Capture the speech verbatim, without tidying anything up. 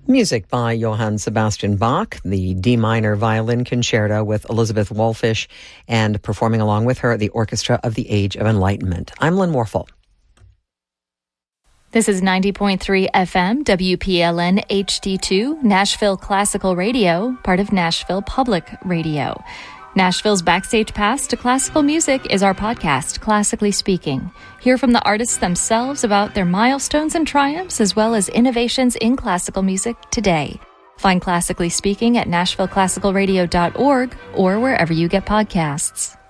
Music by Johann Sebastian Bach, the D minor violin concerto with Elizabeth Wolfish, and performing along with her, the Orchestra of the Age of Enlightenment. I'm Lynn Warfel. This is ninety point three F M, W P L N H D two, Nashville Classical Radio, part of Nashville Public Radio. Nashville's Backstage Pass to Classical Music is our podcast, Classically Speaking. Hear from the artists themselves about their milestones and triumphs, as well as innovations in classical music today. Find Classically Speaking at nashville classical radio dot org or wherever you get podcasts.